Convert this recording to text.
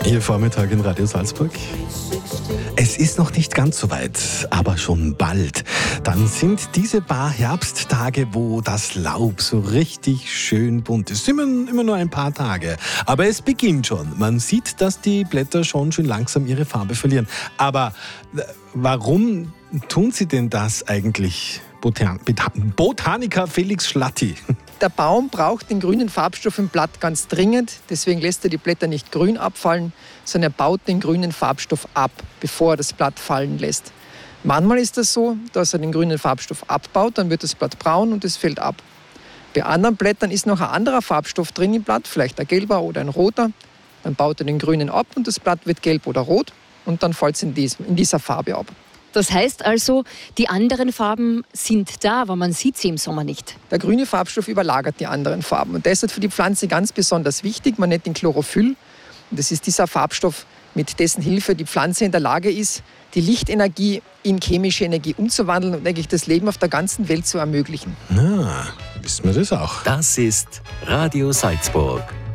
Ihr Vormittag in Radio Salzburg. Es ist noch nicht ganz so weit, aber schon bald. Dann sind diese paar Herbsttage, wo das Laub so richtig schön bunt ist. Immer nur ein paar Tage. Aber es beginnt schon. Man sieht, dass die Blätter schon schön langsam ihre Farbe verlieren. Aber warum tun sie denn das eigentlich? Botaniker Felix Schlatti. Der Baum braucht den grünen Farbstoff im Blatt ganz dringend. Deswegen lässt er die Blätter nicht grün abfallen, sondern er baut den grünen Farbstoff ab, bevor er das Blatt fallen lässt. Manchmal ist das so, dass er den grünen Farbstoff abbaut, dann wird das Blatt braun und es fällt ab. Bei anderen Blättern ist noch ein anderer Farbstoff drin im Blatt, vielleicht ein gelber oder ein roter. Dann baut er den grünen ab und das Blatt wird gelb oder rot und dann fällt es in dieser Farbe ab. Das heißt also, die anderen Farben sind da, aber man sieht sie im Sommer nicht. Der grüne Farbstoff überlagert die anderen Farben. Und das ist für die Pflanze ganz besonders wichtig. Man nennt ihn Chlorophyll. Und das ist dieser Farbstoff, mit dessen Hilfe die Pflanze in der Lage ist, die Lichtenergie in chemische Energie umzuwandeln und eigentlich das Leben auf der ganzen Welt zu ermöglichen. Na, wissen wir das auch. Das ist Radio Salzburg.